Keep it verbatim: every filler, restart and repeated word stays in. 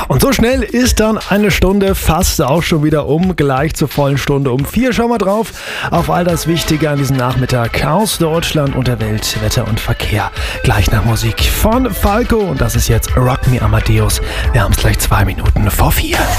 Und so schnell ist dann eine Stunde fast auch schon wieder um. Gleich zur vollen Stunde um vier. Schauen wir drauf auf all das Wichtige an diesem Nachmittag aus Deutschland und der Welt, Wetter und Verkehr. Gleich nach Musik von Falco und das ist jetzt Rock Me Amadeus. Wir haben es gleich zwei Minuten vor vier.